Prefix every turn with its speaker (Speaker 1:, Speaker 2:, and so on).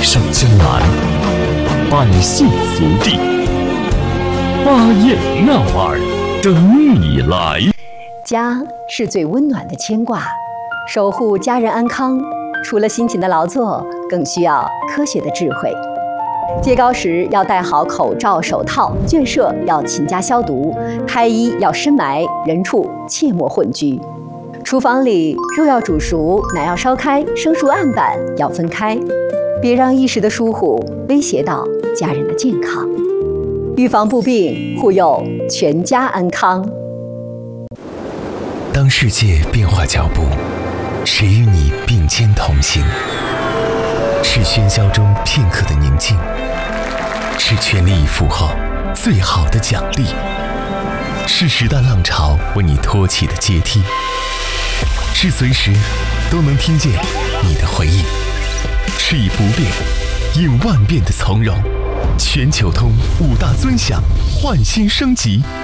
Speaker 1: 上江南，百姓福地，巴彦淖尔等你来。
Speaker 2: 家是最温暖的牵挂，守护家人安康，除了辛勤的劳作，更需要科学的智慧。揭膏时要戴好口罩、手套，圈舍要勤加消毒，拍衣要深埋，人畜切莫混居。厨房里肉要煮熟，奶要烧开，生熟案板要分开，别让一时的疏忽威胁到家人的健康。预防不病，护佑全家安康。
Speaker 3: 当世界变化脚步，谁与你并肩同行？是喧嚣中片刻的宁静，是全力以赴后最好的奖励，是时代浪潮为你托起的阶梯，是随时都能听见你的回应，是以不变应万变的从容。全球通5大尊享焕新升级，